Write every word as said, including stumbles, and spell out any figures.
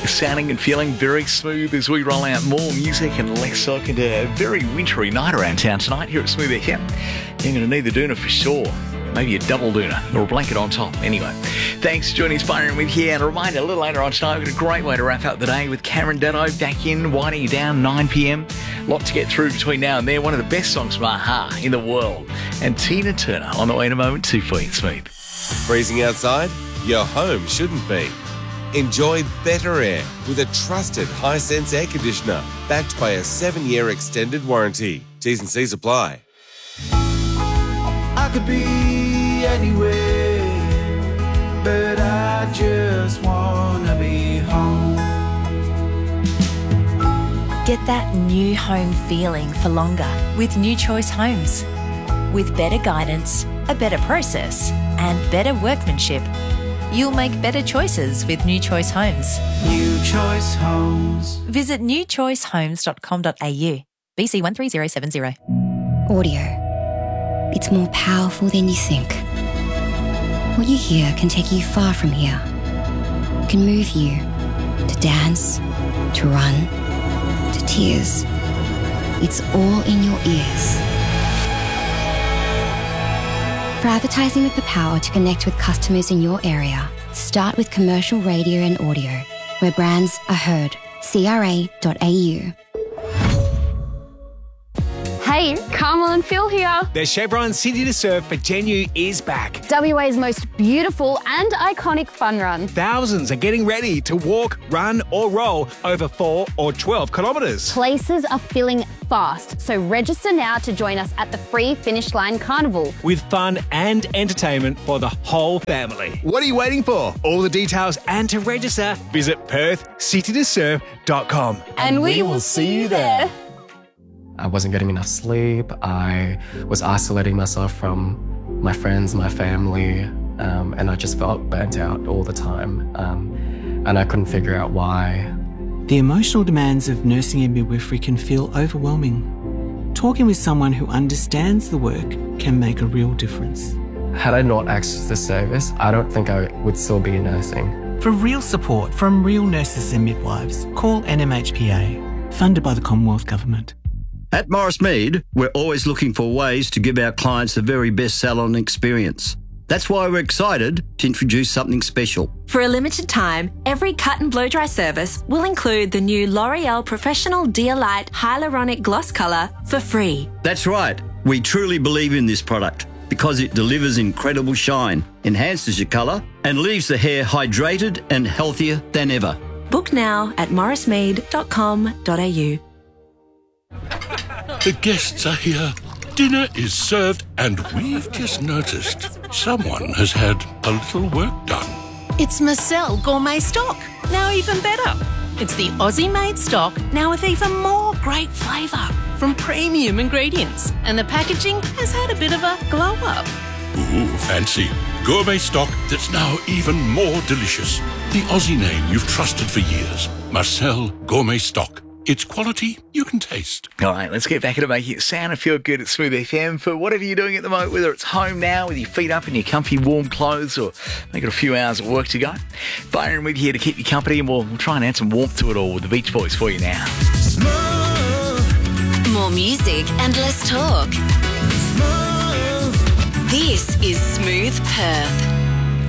Sounding and feeling very smooth as we roll out more music and less talk into a very wintry night around town tonight here at Smooth F M. You're going to need the doona for sure. Maybe a double doona or a blanket on top. Anyway, thanks for joining us, Byron, with you. And a reminder, a little later on tonight, we've got a great way to wrap up the day with Cameron Dano back in, winding you down, nine p.m. Lot to get through between now and there. One of the best songs from a-ha in the world. And Tina Turner on the way in a moment too for you, Smooth. Freezing outside? Your home shouldn't be. Enjoy better air with a trusted Hisense air conditioner backed by a seven-year extended warranty. T's and C's apply. I could be anywhere, but I just wanna be home. Get that new home feeling for longer with New Choice Homes. With better guidance, a better process, and better workmanship, you'll make better choices with New Choice Homes. New Choice Homes. Visit new choice homes dot com dot a u. B C one three zero seven zero. Audio. It's more powerful than you think. What you hear can take you far from here. It can move you to dance, to run, to tears. It's all in your ears. For advertising with the power to connect with customers in your area, start with commercial radio and audio, where brands are heard. C R A dot A U. Hey, Carmel and Phil here. The Chevron City to Surf for Genu is back. W A's most beautiful and iconic fun run. Thousands are getting ready to walk, run or roll over four or twelve kilometres. Places are filling fast, so register now to join us at the free Finish Line Carnival. With fun and entertainment for the whole family. What are you waiting for? All the details and to register, visit perth city to surf dot com. And, and we, we will see you there. I wasn't getting enough sleep. I was isolating myself from my friends, my family, um, and I just felt burnt out all the time. Um, and I couldn't figure out why. The emotional demands of nursing and midwifery can feel overwhelming. Talking with someone who understands the work can make a real difference. Had I not accessed this service, I don't think I would still be nursing. For real support from real nurses and midwives, call N M H P A, funded by the Commonwealth Government. At Morris Mead, we're always looking for ways to give our clients the very best salon experience. That's why we're excited to introduce something special. For a limited time, every cut and blow dry service will include the new L'Oreal Professional Dear-Light Hyaluronic Gloss Colour for free. That's right. We truly believe in this product because it delivers incredible shine, enhances your colour and leaves the hair hydrated and healthier than ever. Book now at morris mead dot com dot a u. The guests are here. Dinner is served and we've just noticed someone has had a little work done. It's Marcel Gourmet Stock, now even better. It's the Aussie-made stock, now with even more great flavour from premium ingredients. And the packaging has had a bit of a glow-up. Ooh, fancy. Gourmet stock that's now even more delicious. The Aussie name you've trusted for years. Marcel Gourmet Stock. It's quality you can taste. All right, let's get back into making it sound and feel good at Smooth F M for whatever you're doing at the moment, whether it's home now with your feet up in your comfy warm clothes or maybe got a few hours of work to go. Byron with you here to keep you company, and we'll, we'll try and add some warmth to it all with the Beach Boys for you now. Smooth. More music and less talk. Smooth. This is Smooth Perth.